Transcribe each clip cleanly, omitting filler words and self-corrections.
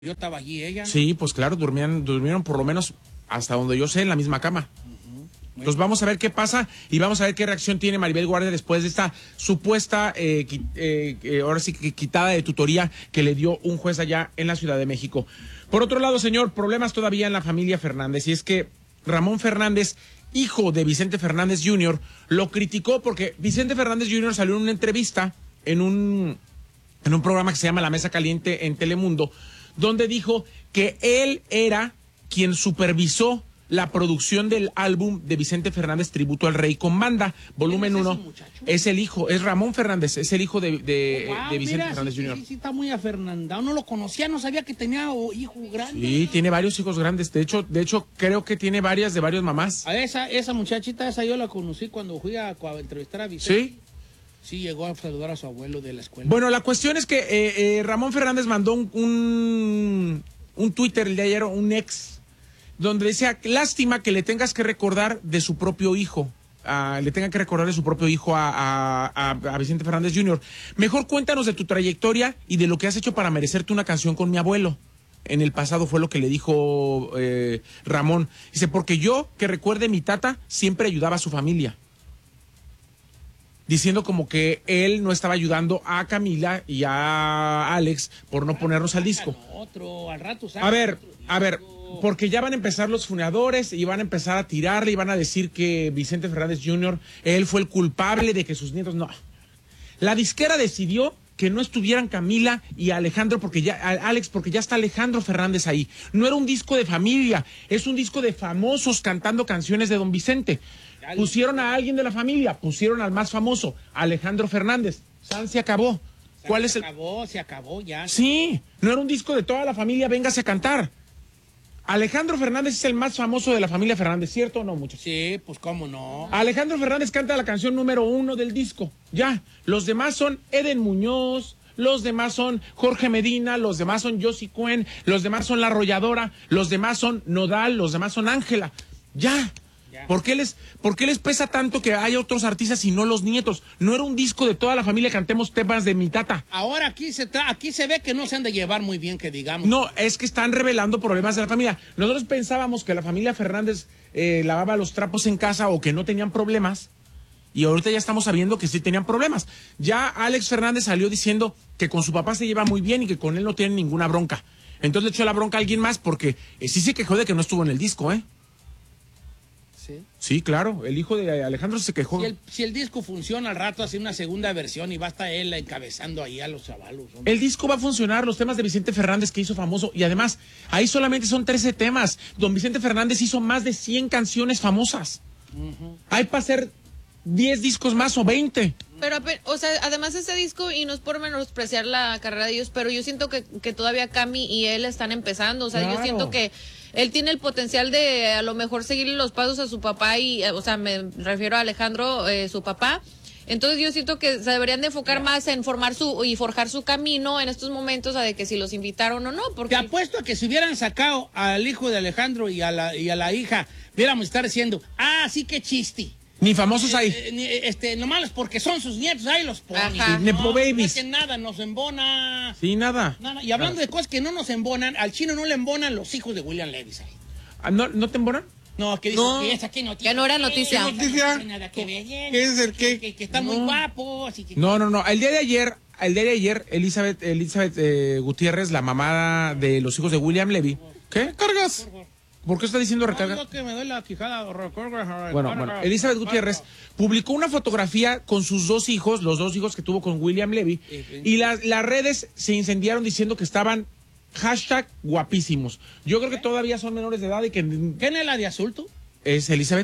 Yo estaba allí, ella. Sí, pues claro, durmieron por lo menos hasta donde yo sé en la misma cama. Entonces vamos a ver qué pasa y vamos a ver qué reacción tiene Maribel Guardia después de esta supuesta, ahora sí que quitada de tutoría que le dio un juez allá en la Ciudad de México. Por otro lado, señor, problemas todavía en la familia Fernández, y es que Ramón Fernández, hijo de Vicente Fernández Jr., lo criticó porque Vicente Fernández Jr. salió en una entrevista en un programa que se llama La Mesa Caliente en Telemundo, donde dijo que él era quien supervisó la producción del álbum de Vicente Fernández, Tributo al Rey con Banda, volumen 1. Es el hijo, es Ramón Fernández, es el hijo de Vicente Fernández Jr. Sí, está muy afernandado. No lo conocía, no sabía que tenía hijo grande. Sí, tiene varios hijos grandes. De hecho, creo que tiene varias de varias mamás. A esa muchachita, esa yo la conocí cuando fui a entrevistar a Vicente. Sí. Sí, llegó a saludar a su abuelo de la escuela. Bueno, la cuestión es que Ramón Fernández mandó un Twitter el de ayer, un ex, donde decía, lástima que le tengas que recordar de su propio hijo, le tengan que recordar de su propio hijo a Vicente Fernández Jr. Mejor cuéntanos de tu trayectoria y de lo que has hecho para merecerte una canción con mi abuelo. En el pasado fue lo que le dijo Ramón. Dice, porque yo, que recuerde, mi tata siempre ayudaba a su familia. Diciendo como que él no estaba ayudando a Camila y a Alex por no ponernos al disco. Al rato, a ver, porque ya van a empezar los funeadores y van a empezar a tirarle y van a decir que Vicente Fernández Jr., él fue el culpable de que sus nietos no. La disquera decidió que no estuvieran Camila y Alejandro Alex, porque ya está Alejandro Fernández ahí. No era un disco de familia, es un disco de famosos cantando canciones de don Vicente. Pusieron a alguien de la familia, pusieron al más famoso, Alejandro Fernández. Se acabó. ¿Cuál es el? Se acabó ya. Sí, no era un disco de toda la familia, véngase a cantar. Alejandro Fernández es el más famoso de la familia Fernández, ¿cierto o no, muchachos? Sí, pues cómo no. Alejandro Fernández canta la canción número 1 del disco, ya. Los demás son Eden Muñoz, los demás son Jorge Medina, los demás son Yossi Cuen, los demás son La Arrolladora, los demás son Nodal, los demás son Ángela. Ya. ¿Por qué les pesa tanto que hay otros artistas y no los nietos? No era un disco de toda la familia, cantemos temas de mi tata. Ahora aquí se ve que no se han de llevar muy bien, que digamos. No, es que están revelando problemas de la familia. Nosotros pensábamos que la familia Fernández lavaba los trapos en casa o que no tenían problemas. Y ahorita ya estamos sabiendo que sí tenían problemas. Ya Alex Fernández salió diciendo que con su papá se lleva muy bien y que con él no tiene ninguna bronca. Entonces le echó la bronca a alguien más porque sí se quejó de que no estuvo en el disco, ¿eh? Sí, claro, el hijo de Alejandro se quejó. Si el disco funciona al rato, hace una segunda versión y va a estar él encabezando ahí a los chavalos. El disco va a funcionar, los temas de Vicente Fernández que hizo famoso, y además, ahí solamente son 13 temas. Don Vicente Fernández hizo más de 100 canciones famosas. Hay para hacer 10 discos más o 20. Pero, o sea, además ese disco, y no es por menospreciar la carrera de ellos, pero yo siento que todavía Cami y él están empezando. O sea, claro. Yo siento que él tiene el potencial de a lo mejor seguirle los pasos a su papá y, o sea, me refiero a Alejandro, su papá. Entonces yo siento que se deberían de enfocar más en formar y forjar su camino en estos momentos, a de que si los invitaron o no. Porque... Te apuesto a que si hubieran sacado al hijo de Alejandro y a la hija, hubiéramos estar diciendo, sí, qué chiste. Ni famosos hay. Nomás porque son sus nietos, ahí los ponen. Nepo babies. No es que nada nos embona. Sí, nada. Y hablando de cosas que no nos embonan, al chino no le embonan los hijos de William Levy. ¿No te embonan? No, que dice que esa que noticia. Ya no era noticia. ¿Qué noticia? Nada que ver. ¿Qué es el qué? Que están muy guapos. Y que... No. El día de ayer, Elizabeth Gutiérrez, la mamá de los hijos de William Levy. ¿Qué? ¿Cargas? ¿Por qué está diciendo recarga? No, que me doy la quijada. Bueno, Elizabeth Gutiérrez publicó una fotografía con sus dos hijos, los dos hijos que tuvo con William Levy, y las redes se incendiaron diciendo que estaban #guapísimos. Yo creo que todavía son menores de edad y que... ¿Quién es la de azul, tú? Es Elizabeth.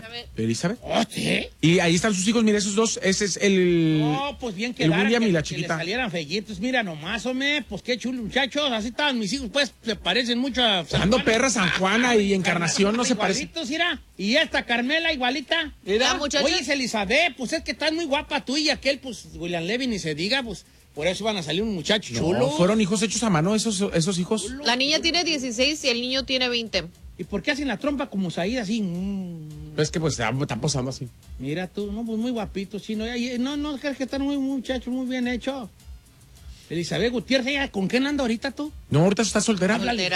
¿Sí? Y ahí están sus hijos, mira, esos dos, ese es el... pues bien el William y la chiquita. Que le salieran fellitos, mira nomás, hombre, pues qué chulo, muchachos, así estaban mis hijos, pues, se parecen mucho a... Ando perra, San Juana y Encarnación no se parecen. Mira, y esta Carmela igualita. Mira, muchachos. Oye, Elizabeth, pues es que estás muy guapa tú y aquel, pues, William Levy, ni se diga, pues... Por eso van a salir un muchacho chulo. Fueron hijos hechos a mano esos hijos. La niña tiene 16 y el niño tiene 20. ¿Y por qué hacen la trompa como Saída así? Es que pues están posando así. Mira tú, no, pues muy guapito, chino. No crees que están muy muchachos, muy bien hechos. Elizabeth Gutiérrez, ¿con quién anda ahorita tú? No, ahorita está soltera. Háblale.